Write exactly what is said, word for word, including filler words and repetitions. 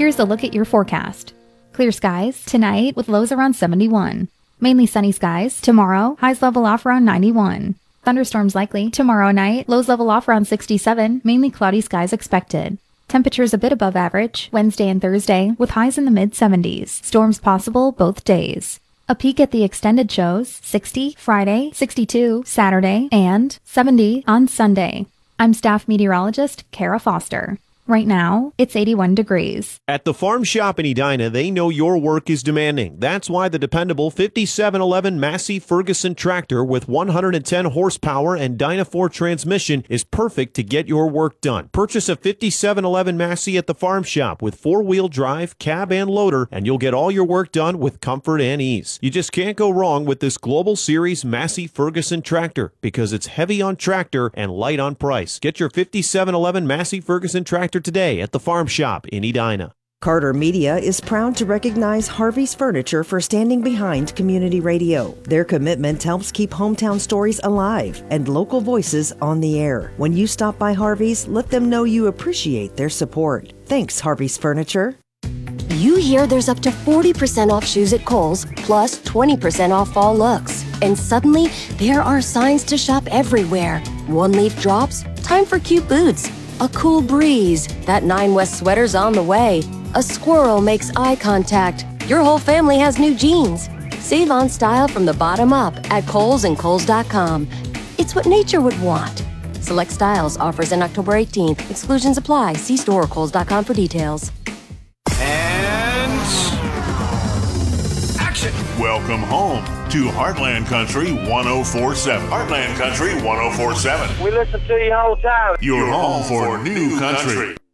Here's a look at your forecast. Clear skies tonight with lows around seventy-one. Mainly sunny skies tomorrow, highs level off around ninety-one. Thunderstorms likely tomorrow night, lows level off around sixty-seven, mainly cloudy skies expected. Temperatures a bit above average Wednesday and Thursday with highs in the mid seventies. Storms possible both days. A peek at the extended shows sixty Friday, sixty-two Saturday, and seventy on Sunday. I'm staff meteorologist Kara Foster. Right now, it's eighty-one degrees. At the Farm Shop in Edina, they know your work is demanding. That's why the dependable fifty-seven eleven Massey Ferguson tractor with one hundred ten horsepower and Dyna-four transmission is perfect to get your work done. Purchase a fifty-seven eleven Massey at the Farm Shop with four-wheel drive, cab, and loader, and you'll get all your work done with comfort and ease. You just can't go wrong with this Global Series Massey Ferguson tractor because it's heavy on tractor and light on price. Get your fifty-seven eleven Massey Ferguson tractor today at the Farm Shop in Edina. Carter Media is proud to recognize Harvey's Furniture for standing behind community radio. Their commitment helps keep hometown stories alive and local voices on the air. When you stop by Harvey's, let them know you appreciate their support. Thanks, Harvey's Furniture. You hear there's up to forty percent off shoes at Kohl's, plus twenty percent off fall looks. And suddenly, there are signs to shop everywhere. One leaf drops, time for cute boots. A cool breeze, that Nine West sweater's on the way. A squirrel makes eye contact. Your whole family has new jeans. Save on style from the bottom up at Kohl's and Kohl's dot com. It's what nature would want. Select styles, offers in October eighteenth. Exclusions apply. See store or Kohl's dot com for details. And action! Welcome home to Heartland Country one oh four point seven. Heartland Country one oh four point seven. We listen to you all the time. Your home for new country.